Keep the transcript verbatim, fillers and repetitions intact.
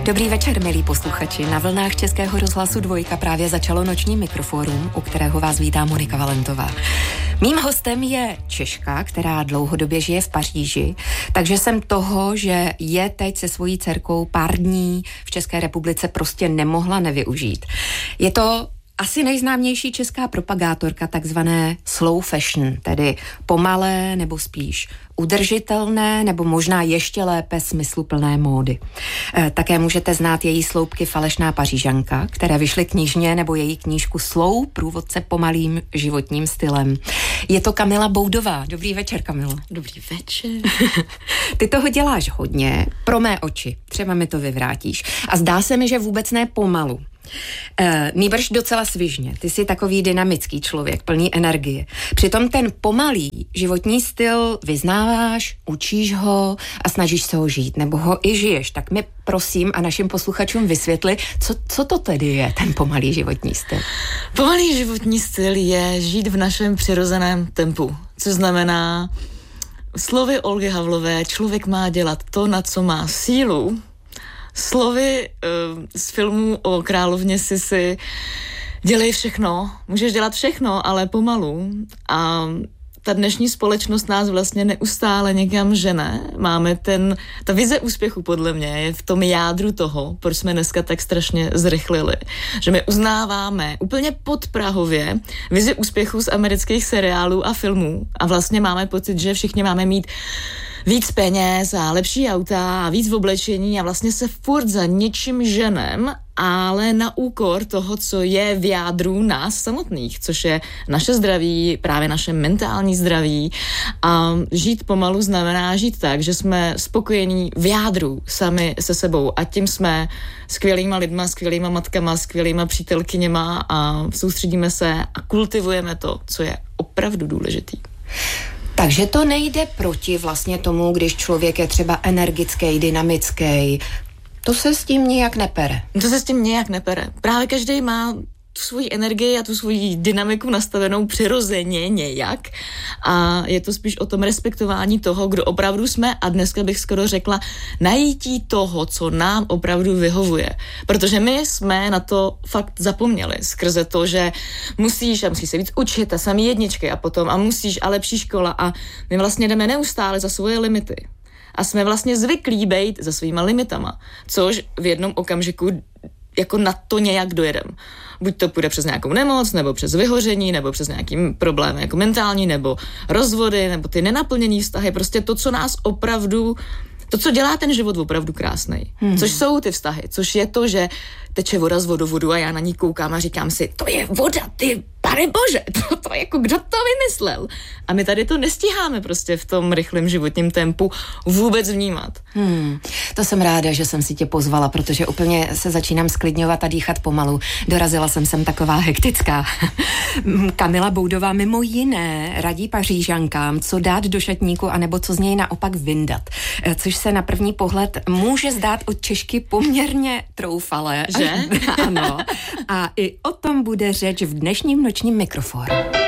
Dobrý večer, milí posluchači. Na vlnách Českého rozhlasu Dvojka právě začalo noční mikrofórum, u kterého vás vítá Monika Valentová. Mým hostem je Češka, která dlouhodobě žije v Paříži, takže jsem toho, že je teď se svojí dcerkou pár dní v České republice, prostě nemohla nevyužít. Je to asi nejznámější česká propagátorka takzvané slow fashion, tedy pomalé nebo spíš udržitelné nebo možná ještě lépe smysluplné módy. E, také můžete znát její sloupky Falešná Pařížanka, které vyšly knižně, nebo její knížku Slow, průvodce pomalým životním stylem. Je to Kamila Boudová. Dobrý večer, Kamilo. Dobrý večer. Ty toho děláš hodně, pro mé oči, třeba mi to vyvrátíš. A zdá se mi, že vůbec ne pomalu. E, nýbrž docela svižně. Ty jsi takový dynamický člověk, plný energie. Přitom ten pomalý životní styl vyznáváš, učíš ho a snažíš se ho žít, nebo ho i žiješ. Tak mi prosím a našim posluchačům vysvětli, co, co to tedy je, ten pomalý životní styl. Pomalý životní styl je žít v našem přirozeném tempu, což znamená, slovy Olgy Havlové, člověk má dělat to, na co má sílu. Slovy uh, z filmu o královně Sisi, dělej všechno, můžeš dělat všechno, ale pomalu. A ta dnešní společnost nás vlastně neustále někam žene. Máme ten, ta vize úspěchu podle mě je v tom jádru toho, proč jsme dneska tak strašně zrychlili. Že my uznáváme úplně podprahově vizi úspěchu z amerických seriálů a filmů a vlastně máme pocit, že všichni máme mít víc peněz a lepší auta a víc v oblečení a vlastně se furt za něčím ženem, ale na úkor toho, co je v jádru nás samotných, což je naše zdraví, právě naše mentální zdraví. A žít pomalu znamená žít tak, že jsme spokojení v jádru sami se sebou a tím jsme skvělýma lidma, skvělýma matkama, skvělýma přítelkyněma a soustředíme se a kultivujeme to, co je opravdu důležitý. Takže to nejde proti vlastně tomu, když člověk je třeba energický, dynamický. To se s tím nijak nepere. To se s tím nijak nepere. Právě každý má tu svoji energii a tu svoji dynamiku nastavenou přirozeně nějak a je to spíš o tom respektování toho, kdo opravdu jsme a dneska bych skoro řekla najítí toho, co nám opravdu vyhovuje. Protože my jsme na to fakt zapomněli skrze to, že musíš a musíš se víc učit a samý jedničky a potom a musíš a lepší škola a my vlastně jdeme neustále za svoje limity. A jsme vlastně zvyklí bejt za svýma limitama, což v jednom okamžiku jako na to nějak dojedem. Buď to půjde přes nějakou nemoc, nebo přes vyhoření, nebo přes nějaký problém jako mentální, nebo rozvody, nebo ty nenaplněný vztahy, prostě to, co nás opravdu, to, co dělá ten život opravdu krásnej. Hmm. Což jsou ty vztahy, což je to, že teče voda z vodovodu a já na ní koukám a říkám si, to je voda, ty pane bože, to, to jako kdo to vymyslel? A my tady to nestíháme prostě v tom rychlém životním tempu vůbec vnímat. Hmm, to jsem ráda, že jsem si tě pozvala, protože úplně se začínám sklidňovat a dýchat pomalu. Dorazila jsem sem taková hektická. Kamila Boudová mimo jiné radí Pařížankám, co dát do šatníku, anebo co z něj naopak vyndat. Což se na první pohled může zdát od Češky poměrně troufalé. Že? Ano. A i o tom bude řeč v dnešním nočním mikrofóru.